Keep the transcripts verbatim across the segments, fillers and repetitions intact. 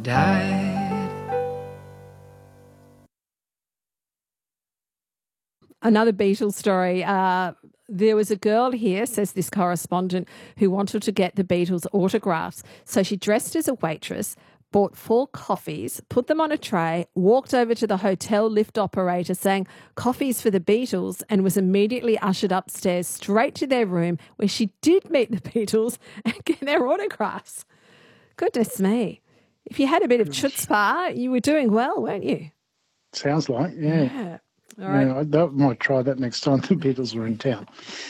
died. Another Beatles story. Uh, there was a girl here, says this correspondent, who wanted to get the Beatles autographs. So she dressed as a waitress, bought four coffees, put them on a tray, walked over to the hotel lift operator saying, "Coffees for the Beatles," and was immediately ushered upstairs straight to their room where she did meet the Beatles and get their autographs. Goodness me. If you had a bit of chutzpah, you were doing well, weren't you? Sounds like, yeah. Yeah. All right. Yeah, I that, might try that next time the Beatles are in town.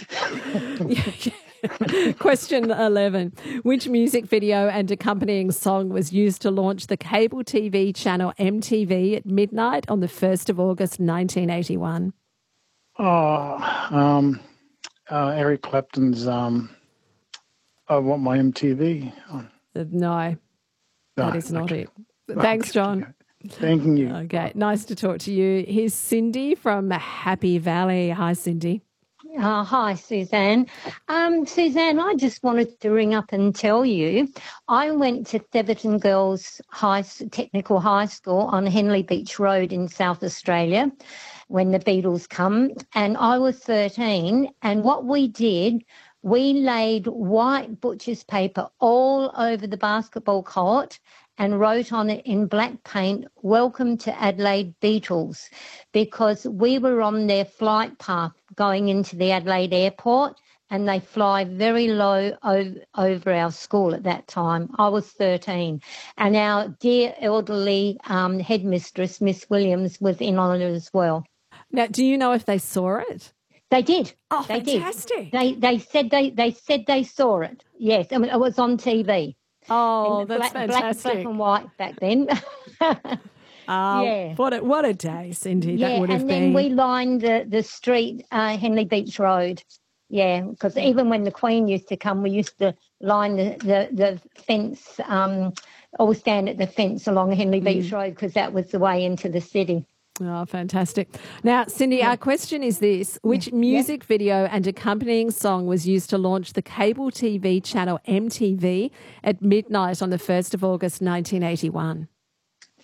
Question eleven. Which music video and accompanying song was used to launch the cable T V channel M T V at midnight on the first of August nineteen eighty-one? Oh, um, uh, Eric Clapton's um, I Want My M T V. Oh, Uh, No, that no, is not okay. it. Thanks, John. Thanking you. Okay, nice to talk to you. Here's Cindy from Happy Valley. Hi, Cindy. Uh, hi, Suzanne. Um, Suzanne, I just wanted to ring up and tell you I went to Theberton Girls High Technical High School on Henley Beach Road in South Australia when the Beatles come, and I was thirteen, and what we did, we laid white butcher's paper all over the basketball court and wrote on it in black paint, "Welcome to Adelaide Beatles," because we were on their flight path going into the Adelaide airport, and they fly very low over, over our school at that time. I was thirteen. And our dear elderly um, headmistress, Miss Williams, was in on it as well. Now, do you know if they saw it? They did. Oh, they fantastic. Did. They they said they, they said they saw it. Yes, I mean, it was on T V. Oh, that's black, fantastic. Black, black and white back then. Oh, yeah. What a, what a day, Cindy, yeah, that would have and been. then we lined the, the street, uh, Henley Beach Road. Yeah, because even when the Queen used to come, we used to line the, the, the fence, um, all stand at the fence along Henley Beach Mm. Road because that was the way into the city. Oh, fantastic. Now, Cindy, Yeah. our question is this. Which music video and accompanying song was used to launch the cable T V channel M T V at midnight on the first of August nineteen eighty-one?